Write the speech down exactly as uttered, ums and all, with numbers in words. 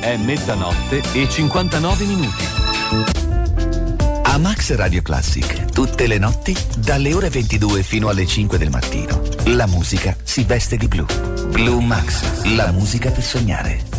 È mezzanotte e cinquantanove minuti. A Max Radio Classic, tutte le notti, dalle ore ventidue fino alle cinque del mattino, la musica si veste di blu. Blue Max, la musica per sognare.